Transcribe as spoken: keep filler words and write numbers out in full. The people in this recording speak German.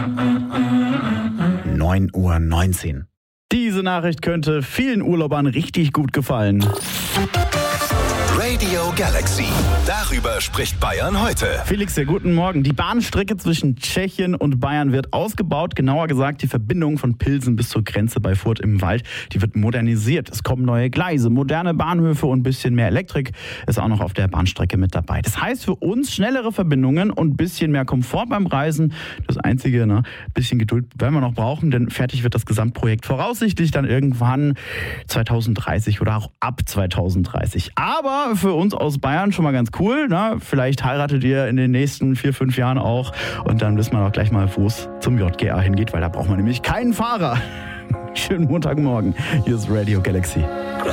neun Uhr neunzehn. Diese Nachricht könnte vielen Urlaubern richtig gut gefallen. Radio Galaxy. Darüber spricht Bayern heute. Felix, ja, guten Morgen. Die Bahnstrecke zwischen Tschechien und Bayern wird ausgebaut. Genauer gesagt, die Verbindung von Pilsen bis zur Grenze bei Furth im Wald, die wird modernisiert. Es kommen neue Gleise, moderne Bahnhöfe und ein bisschen mehr Elektrik ist auch noch auf der Bahnstrecke mit dabei. Das heißt für uns schnellere Verbindungen und ein bisschen mehr Komfort beim Reisen. Das Einzige, ne, ein bisschen Geduld werden wir noch brauchen, denn fertig wird das Gesamtprojekt voraussichtlich dann irgendwann zwanzig dreißig oder auch ab zwanzig dreißig. Aber für uns aus Bayern schon mal ganz cool. Ne? Vielleicht heiratet ihr in den nächsten vier, fünf Jahren auch und dann wissen wir auch gleich mal, wo es zum J G A hingeht, weil da braucht man nämlich keinen Fahrer. Schönen Montagmorgen. Hier ist Radio Galaxy.